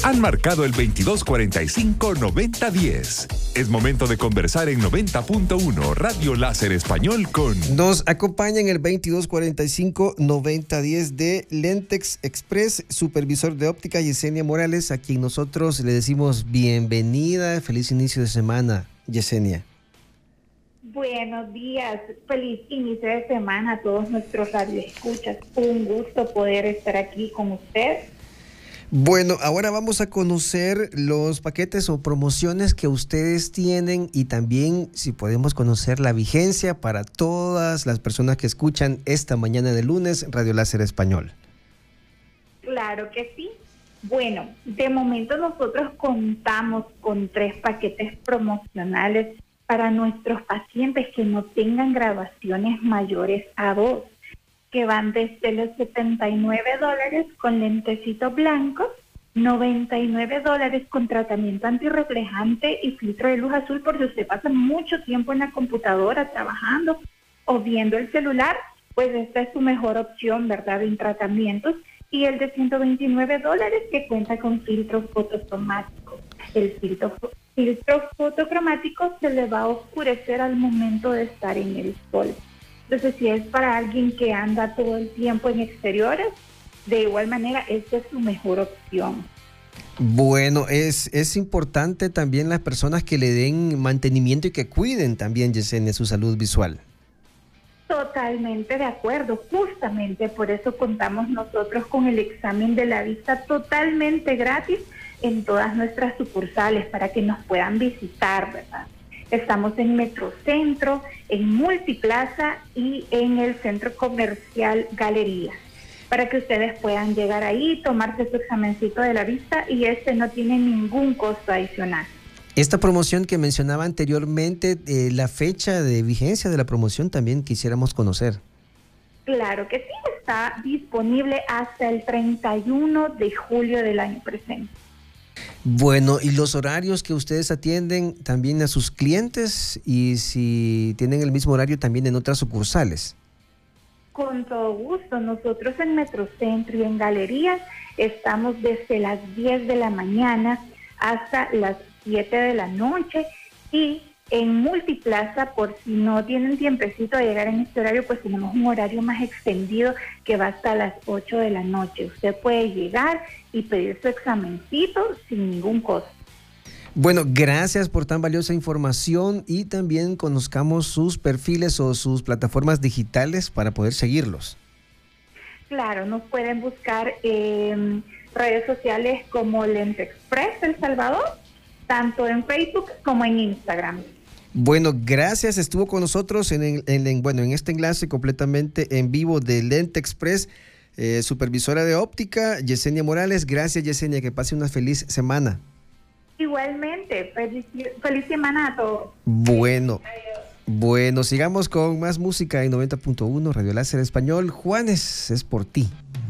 Han marcado el 2245-9010. Es momento de conversar en 90.1 Radio Láser Español con... Nos acompaña en el 2245-9010 de Lentex Express, supervisor de óptica Yesenia Morales, a quien nosotros le decimos bienvenida. Feliz inicio de semana, Yesenia. Buenos días, feliz inicio de semana a todos nuestros radioescuchas. Un gusto poder estar aquí con usted. Bueno, ahora vamos a conocer los paquetes o promociones que ustedes tienen y también si podemos conocer la vigencia para todas las personas que escuchan esta mañana de lunes Radio Láser Español. Claro que sí. Bueno, de momento nosotros contamos con 3 paquetes promocionales para nuestros pacientes que no tengan graduaciones mayores a 2. Que van desde los $79 con lentecitos blancos, $99 con tratamiento antirreflejante y filtro de luz azul, porque usted pasa mucho tiempo en la computadora trabajando o viendo el celular, pues esta es su mejor opción, ¿verdad?, en tratamientos. Y el de $129 que cuenta con filtro fotocromático. El filtro fotocromático se le va a oscurecer al momento de estar en el sol. Entonces, si es para alguien que anda todo el tiempo en exteriores, de igual manera, esta es su mejor opción. Bueno, es importante también las personas que le den mantenimiento y que cuiden también, Yesenia, su salud visual. Totalmente de acuerdo. Justamente por eso contamos nosotros con el examen de la vista totalmente gratis en todas nuestras sucursales para que nos puedan visitar, ¿verdad? Estamos en Metrocentro, en Multiplaza y en el Centro Comercial Galería, para que ustedes puedan llegar ahí, tomarse su examencito de la vista y no tiene ningún costo adicional. Esta promoción que mencionaba anteriormente, la fecha de vigencia de la promoción también quisiéramos conocer. Claro que sí, está disponible hasta el 31 de julio del año presente. Bueno, y los horarios que ustedes atienden también a sus clientes y si tienen el mismo horario también en otras sucursales. Con todo gusto, nosotros en Metrocentro y en Galerías estamos desde las 10 de la mañana hasta las 7 de la noche y en Multiplaza, por si no tienen tiempecito de llegar en este horario, pues tenemos un horario más extendido que va hasta las 8 de la noche. Usted puede llegar y pedir su examencito sin ningún costo. Bueno, gracias por tan valiosa información y también conozcamos sus perfiles o sus plataformas digitales para poder seguirlos. Claro, nos pueden buscar en redes sociales como Lentex Express El Salvador, tanto en Facebook como en Instagram. Bueno, gracias. Estuvo con nosotros en este enlace completamente en vivo de Lentex Express, supervisora de óptica, Yesenia Morales. Gracias, Yesenia. Que pase una feliz semana. Igualmente. Feliz semana a todos. Bueno, sigamos con más música en 90.1 Radio Láser Español. Juanes, es por ti.